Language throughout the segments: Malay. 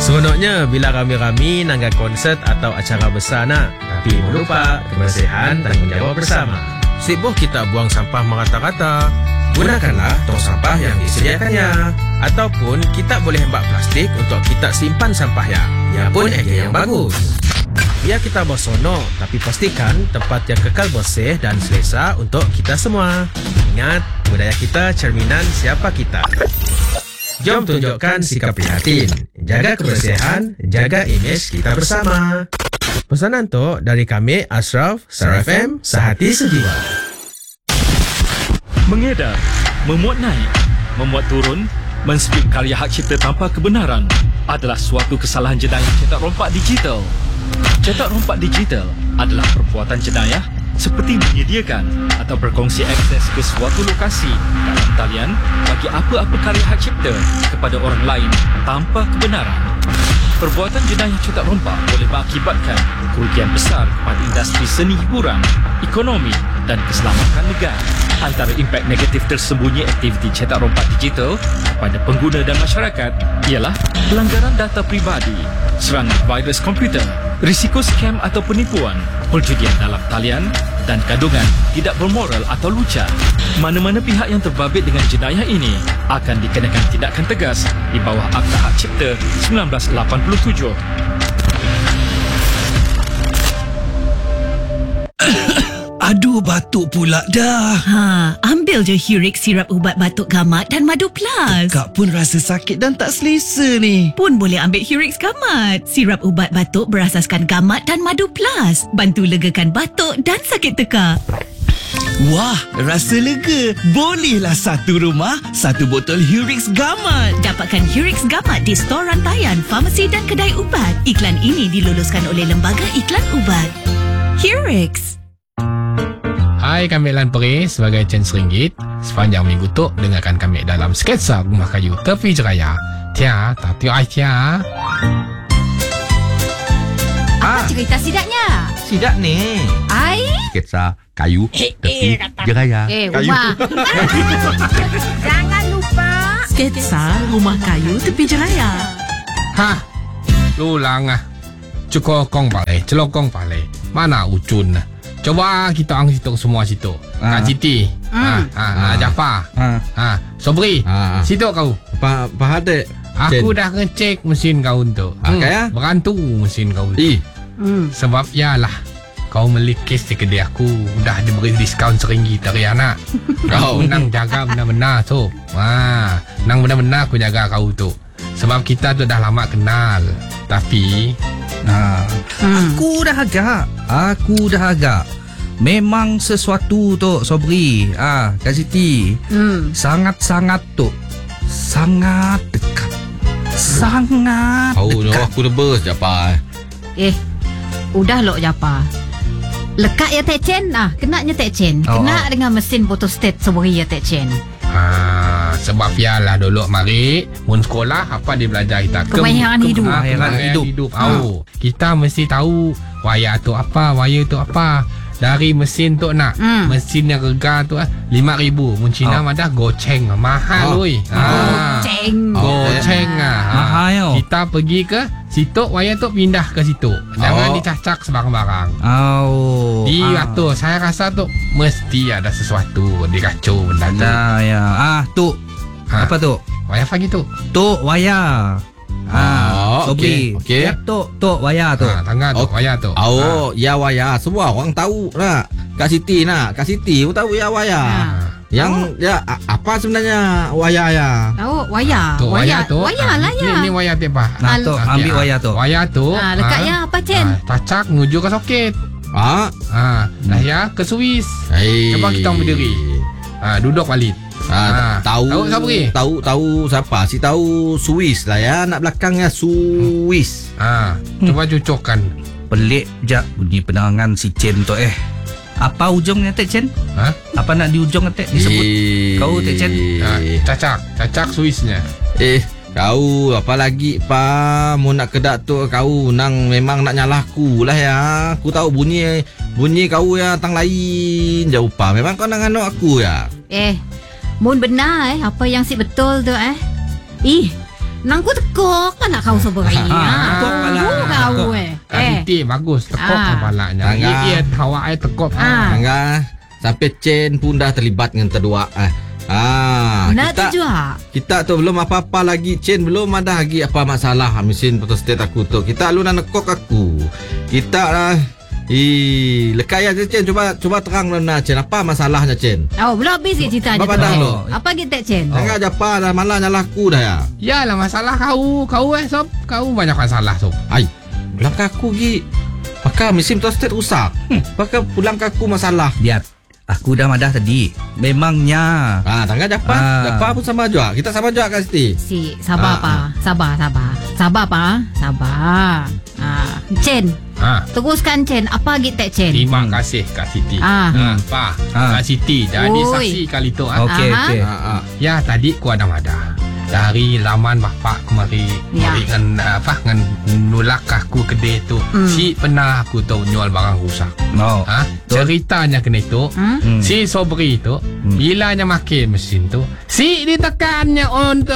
Seronoknya bila rami-rami nangga konsert atau acara besar nak. Tapi lupa kebersihan tanggungjawab bersama. Sibuk kita buang sampah merata-rata. Gunakanlah tong sampah yang disediakannya. Ataupun kita boleh hembak plastik untuk kita simpan sampah ya. Ia pun idea yang bagus. Biar kita berseronok, tapi pastikan tempat yang kekal bersih dan selesa untuk kita semua. Ingat, budaya kita cerminan siapa kita. Jom tunjukkan sikap prihatin. Jaga kebersihan, jaga imej kita bersama. Pesanan tu dari kami, Ashraf, Star FM, sehati sejiwa. Mengedar, memuat naik, memuat turun, menspin karya hak cipta tanpa kebenaran adalah suatu kesalahan jenayah cetak rompak digital. Cetak rompak digital adalah perbuatan jenayah seperti menyediakan atau berkongsi akses ke suatu lokasi dalam talian bagi apa-apa karya hak cipta kepada orang lain tanpa kebenaran. Perbuatan jenayah cetak rompak boleh mengakibatkan kerugian besar kepada industri seni hiburan, ekonomi dan keselamatan negara. Antara impak negatif tersembunyi aktiviti cetak rompak digital kepada pengguna dan masyarakat ialah pelanggaran data pribadi, serangan virus komputer, risiko skam atau penipuan, perjudian dalam talian dan kandungan tidak bermoral atau lucah. Mana-mana pihak yang terbabit dengan jenayah ini akan dikenakan tindakan tegas di bawah Akta Hak Cipta 1987. Aduh, batuk pula dah. Ambil je Hurix sirap ubat batuk gamat dan madu plus. Kak pun rasa sakit dan tak selesa ni. Pun boleh ambil Hurix gamat. Sirap ubat batuk berasaskan gamat dan madu plus. Bantu legakan batuk dan sakit tekak. Wah, rasa lega. Bolehlah satu rumah, satu botol Hurix gamat. Dapatkan Hurix gamat di stor rantaian, farmasi dan kedai ubat. Iklan ini diluluskan oleh Lembaga Iklan Ubat. Hurix. Hai, kami Lan Peri sebagai Cen Seringgit. Sepanjang minggu tu dengarkan kami dalam sketsa Rumah Kayu Tepi Jeraya. Tia, tak tiu ai tia. Apa cerita sidaknya? Sidak ni. Ai? Sketsa kayu tepi jeraya. Rumah. Jangan lupa Sketsa Rumah Kayu Tepi Jeraya. Lulang Celokong balai. Mana Ucun? Coba kita ang situ semua situ. Kak Siti. Jafar. Sobri. Situ kau. Pak Hadek. Aku dah ngecek mesin kau tu. Kaya? Berantu mesin kau tu. Sebab yalah kau melikis di kedai aku. Dah diberi diskaun RM1 dari anak. Kau nang jaga benar-benar tu. Nang benar-benar aku jaga kau tu. Sebab kita tu dah lama kenal. Tapi Aku dah agak. Memang sesuatu tu Sobri. Kak Siti. Sangat-sangat tu. Sangat dekat. Sangat dekat. Aku rebus Japa. Udah lo Japa. Lekat ya Tek Chen. Kenaknya Tek Chen. Kena dengan mesin photostat Sobri ya Tek Chen. Sebab yalah dulu mari mun sekolah apa dia belajar kita kemahiran hidup. Kita mesti tahu wayar tu apa, dari mesin tu nak mesin yang rega tu RM5,000. Mun Cina madah goceng mahal oi. Goceng mahal. Kita pergi ke situ wayar tu pindah ke situ. Jangan dicacak sebarang-barang. Dia tu saya rasa tu mesti ada sesuatu dikacau benda tu. Tu. Apa tu? Wayar pagi tu. Tu wayar. Okey. Tu wayar tu. Tangga tu wayar tu. Ya wayar. Semua orang tahu nak. Kak Siti pun tahu ya wayar. Yang apa sebenarnya wayar ya? Tahu wayar. Tu wayar tu. Wayar lah ya. Ni wayar tiapa. Tu ambil wayar tu. Wayar tu. Lekat ya apa Chen? Cacak menuju ke soket. Dah ya ke Swiss. Coba kita berdiri. Duduk balik. Tahu Sabri? Tahu siapa? Si tahu Swiss lah ya, nak belakangnya Swiss. Coba cucukkan. Pelik jak bunyi penerangan si Chen tu Apa ujungnya Tek Chen? Apa nak di ujung Tek disebut? Kau Tek Chen? Cacak Swissnya. Kau apa lagi pa mau nak kedak tu kau nang memang nak nyalahku lah ya. Aku tahu bunyi kau ya tang lain jauh pa. Memang kau nang anak aku ya. Mun benar apa yang si betul tu Nang ku tekok pala kau sobri. Tekok pala. Kau Tadi bagus tekok Ah. kepalanya. Tangga. Iya hawa ai tekok. Angga sampai Chen pun dah terlibat dengan terdua. Nak kita tu juga. kita tu belum apa-apa lagi. Chen belum ada lagi apa masalah mesin photostat aku tu. Kita lu nak nekok aku. Kita lah lekaya je Chen, cuba terang mana Chen, apa masalahnya Chen? Oh, belum habis ke cerita Apa dah lo? Apa kita Chen? Angga japa dah malah nyalahku dah ya. Yalah masalah kau sob. Kau banyak masalah sob. Ai, pulang ke aku gi. Maka mesin photostat rusak. Maka pulang ke aku masalah. Biar aku dah madah tadi. Memangnya. Tangga japa pun sama juga. Kita sama juga kan Siti. Si sabar pa. Sabar pa. Sabar. Chen. Teruskan Chen. Apa kita Chen? Terima kasih Kak Siti. Pa, Kak Siti jadi Oi. saksi kali tu. Okey, Aha. okey. Ya tadi ku ada dari laman bapak kemari Ya. mari dengan nulak aku kedai tu. Si pernah aku tu jual barang rusak. Oh. Ceritanya kena itu. Si Sobri tu bilanya makin mesin tu si ditekannya on tu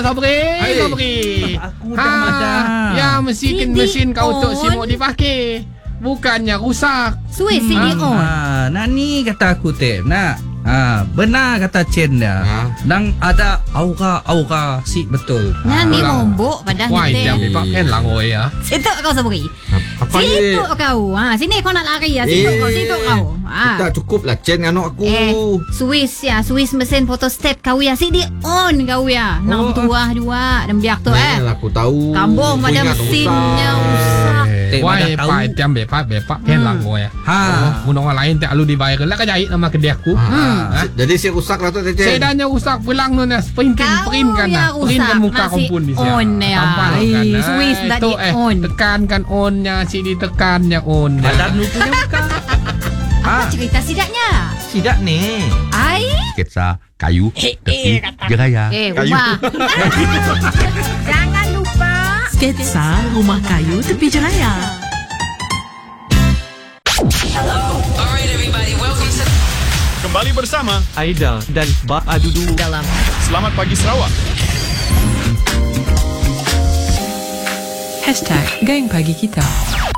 Sobri. Aku dah madah. Ya mesin Si kau tu di-on. si mau dipakai bukannya rusak. Suai si di on. Nak ni kata aku teh. Nak. Benar kata Chen dia. Nang ada aura si betul. Nani mombok pada Wah dia kita. bepak kan lang oi ya. Situ kau Sobri. Apa ni? Situ kau. Sini kau nak lari ya. Situ kau. Kita cukup lah Chen dengan aku. Swiss mesin photostat kau ya. Si di on kau ya. Nang tuah dua dan biak tu Aku tahu. Kambung Aku pada ingat mesinnya rusak. Tek Wah madah tahu. pak jam bepak kan lang oi. Mun orang lain tak alu dibayar lah kajait nama kedai aku. Jadi si rusak lah tu Chen. Sedanya rusak pulang nu nas print kan ya print kan muka masih kompun di on ya. Swiss tak di on. tekankan onnya si ditekannya on. Badan lu punya muka. Apa cerita sidaknya? Sidak ni. Ai. Sketsa kayu tepi jeraya. Rumah. Jangan lupa Sketsa Rumah Kayu Tepi Jeraya. Kembali bersama Aida dan Bak Adudu dalam Selamat Pagi Sarawak. #Gang Pagi Kita.